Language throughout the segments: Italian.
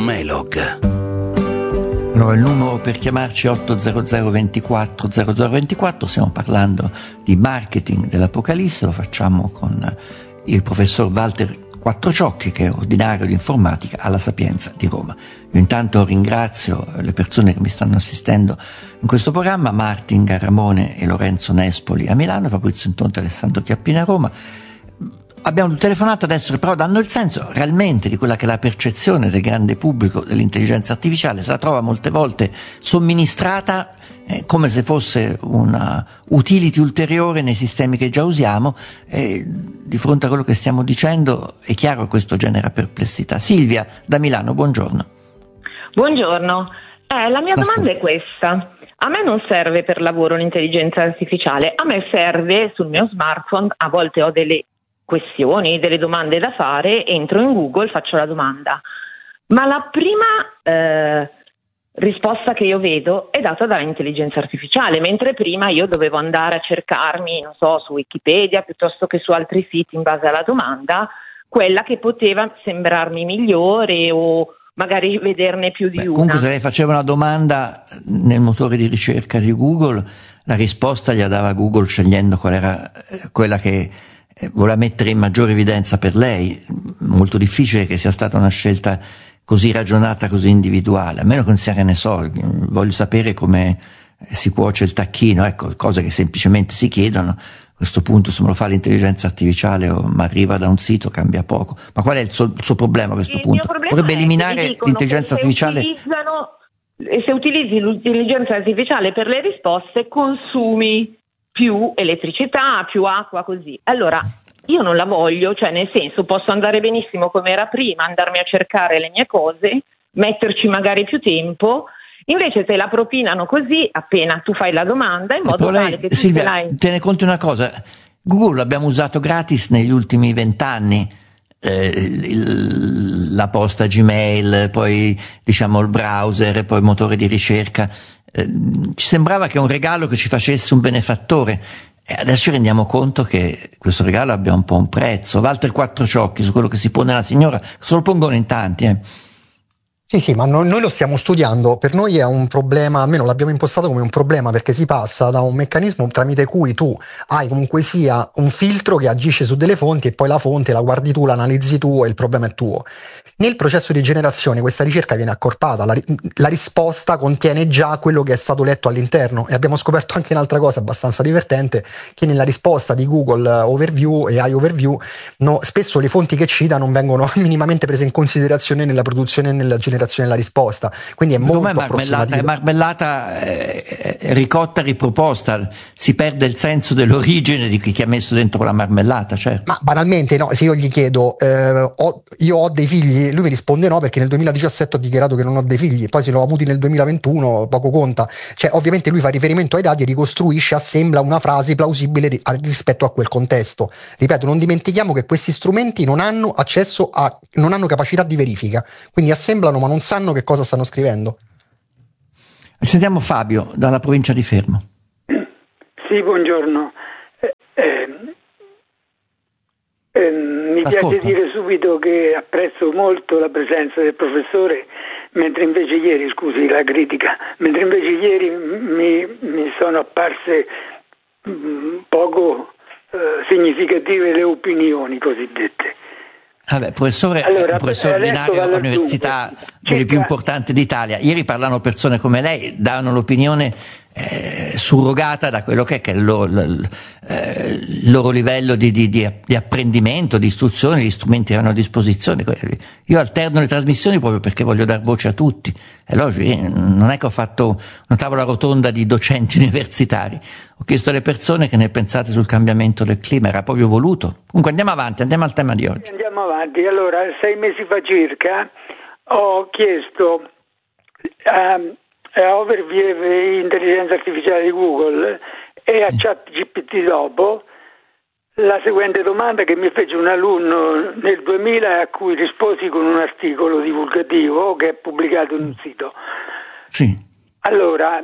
Mailog. Allora, il numero per chiamarci è 800 24 0024, stiamo parlando di marketing dell'Apocalisse, lo facciamo con il professor Walter Quattrociocchi, che è ordinario di informatica alla Sapienza di Roma. Io intanto ringrazio le persone che mi stanno assistendo in questo programma: Martin Garamone e Lorenzo Nespoli a Milano, Fabrizio Intonte e Alessandro Chiappina a Roma. Abbiamo telefonato adesso che però danno il senso realmente di quella che è la percezione del grande pubblico dell'intelligenza artificiale. Se la trova molte volte somministrata come se fosse una utility ulteriore nei sistemi che già usiamo. Di fronte a quello che stiamo dicendo è chiaro che questo genera perplessità. Silvia da Milano, buongiorno. Buongiorno, la mia domanda è questa. A me non serve per lavoro l'intelligenza artificiale, a me serve sul mio smartphone, a volte ho delle questioni, delle domande da fare, entro in Google, faccio la domanda, ma la prima risposta che io vedo è data dall'intelligenza artificiale, mentre prima io dovevo andare a cercarmi, non so, su Wikipedia piuttosto che su altri siti in base alla domanda, quella che poteva sembrarmi migliore o magari vederne più di una. Comunque, se lei faceva una domanda nel motore di ricerca di Google, la risposta gliela dava Google scegliendo qual era quella che voleva mettere in maggiore evidenza per lei. Molto difficile che sia stata una scelta così ragionata, così individuale, a meno che non sia, che ne so, voglio sapere come si cuoce il tacchino, ecco, cose che semplicemente si chiedono. A questo punto, se me lo fa l'intelligenza artificiale o mi arriva da un sito, cambia poco. Ma qual è il suo problema a questo punto? Vorrebbe eliminare l'intelligenza artificiale? Se utilizzi l'intelligenza artificiale per le risposte, consumi più elettricità, più acqua, così. Allora, io non la voglio, cioè nel senso, posso andare benissimo come era prima, andarmi a cercare le mie cose, metterci magari più tempo, invece te la propinano così appena tu fai la domanda, in modo tale che tu Silvia, ce l'hai. Tiene conto di una cosa: Google l'abbiamo usato gratis negli ultimi 20 anni, la posta Gmail, poi diciamo il browser, poi il motore di ricerca. Ci sembrava che un regalo che ci facesse un benefattore, e adesso ci rendiamo conto che questo regalo abbia un po' un prezzo. Walter Quattrociocchi, su quello che si pone la signora, se lo pongono in tanti. Sì, ma noi lo stiamo studiando. Per noi è un problema, almeno l'abbiamo impostato come un problema, perché si passa da un meccanismo tramite cui tu hai comunque sia un filtro che agisce su delle fonti e poi la fonte la guardi tu, la analizzi tu e il problema è tuo. Nel processo di generazione questa ricerca viene accorpata, la risposta contiene già quello che è stato letto all'interno, e abbiamo scoperto anche un'altra cosa abbastanza divertente, che nella risposta di Google Overview e iOverview spesso le fonti che cita non vengono minimamente prese in considerazione nella produzione e nella generazione della risposta, quindi è molto approssimativo. È marmellata ricotta riproposta, si perde il senso dell'origine di chi ha messo dentro la marmellata, certo. Ma banalmente, no, se io gli chiedo io ho dei figli, lui mi risponde no, perché nel 2017 ho dichiarato che non ho dei figli, poi se l'ho avuti nel 2021 poco conta. Cioè, ovviamente lui fa riferimento ai dati e ricostruisce, assembla una frase plausibile rispetto a quel contesto. Ripeto, non dimentichiamo che questi strumenti non hanno accesso non hanno capacità di verifica, quindi assemblano ma non sanno che cosa stanno scrivendo. Sentiamo Fabio dalla provincia di Fermo. Sì, buongiorno. Mi piace dire subito che apprezzo molto la presenza del professore, mentre invece ieri mi sono apparse poco significative le opinioni cosiddette. Vabbè, professore ordinario all'università delle più importanti d'Italia. Ieri parlano persone come lei, danno l'opinione surrogata da quello che è il loro livello di apprendimento, di istruzione, gli strumenti che hanno a disposizione. Io alterno le trasmissioni proprio perché voglio dar voce a tutti. È logico, non è che ho fatto una tavola rotonda di docenti universitari, ho chiesto alle persone che ne pensate sul cambiamento del clima, era proprio voluto. Comunque andiamo avanti, andiamo al tema di oggi. Andiamo avanti. Allora, 6 mesi fa circa ho chiesto a Overview intelligenza artificiale di Google e a ChatGPT dopo la seguente domanda che mi fece un alunno nel 2000, a cui risposi con un articolo divulgativo che è pubblicato in un sito. Sì. Allora,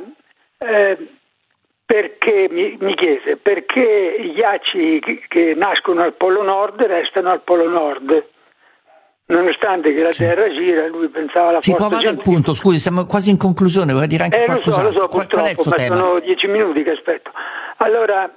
perché mi chiese perché i ghiacci che nascono al Polo Nord restano al Polo Nord, nonostante che la Terra gira, lui pensava alla Si forza può vada al centrifuga. punto, scusi, siamo quasi in conclusione, vorrei dire anche Lo qualcos'altro. so, Qual è il purtroppo, suo ma tema? sono 10 minuti che aspetto. Allora,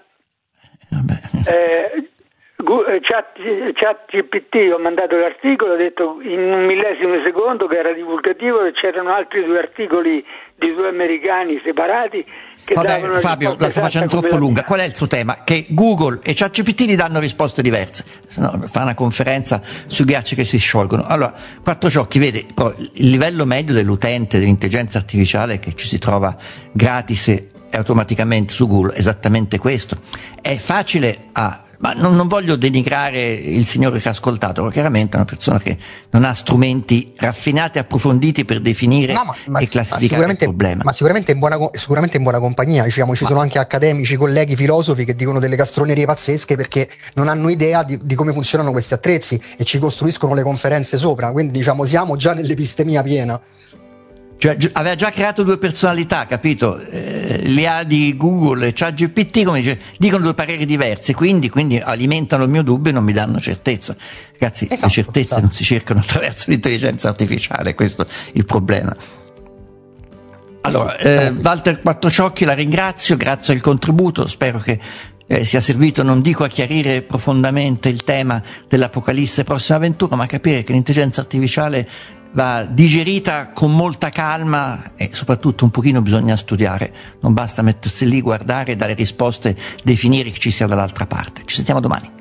ChatGPT, ho mandato l'articolo, ho detto in un millesimo di secondo che era divulgativo, e c'erano altri 2 articoli di 2 americani separati che davano una Fabio, la sto risposta facendo esatta troppo come la lunga. mia. Qual è il suo tema? Che Google e ChatGPT gli danno risposte diverse. Se no, fa una conferenza sui ghiacci che si sciolgono. Allora, Quattro Ciocchi, vede, il livello medio dell'utente dell'intelligenza artificiale che ci si trova gratis e automaticamente su Google, esattamente questo. È facile ma non voglio denigrare il signore che ha ascoltato, perché chiaramente è una persona che non ha strumenti raffinati e approfonditi per definire e classificare il problema. Ma sicuramente in buona compagnia, diciamo, ci sono anche accademici, colleghi, filosofi che dicono delle castronerie pazzesche perché non hanno idea di come funzionano questi attrezzi e ci costruiscono le conferenze sopra, quindi diciamo siamo già nell'epistemia piena. Cioè, aveva già creato 2 personalità, capito? L'IA di Google e ChatGPT, come dice, dicono 2 pareri diversi, quindi alimentano il mio dubbio e non mi danno certezza. Ragazzi, le certezze non si cercano attraverso l'intelligenza artificiale, questo è il problema. Allora, Walter Quattrociocchi, la ringrazio, grazie al contributo, spero che sia servito, non dico a chiarire profondamente il tema dell'Apocalisse prossima avventura, ma a capire che l'intelligenza artificiale va digerita con molta calma e soprattutto un pochino bisogna studiare, non basta mettersi lì, guardare, dare risposte, definire che ci sia dall'altra parte. Ci sentiamo domani.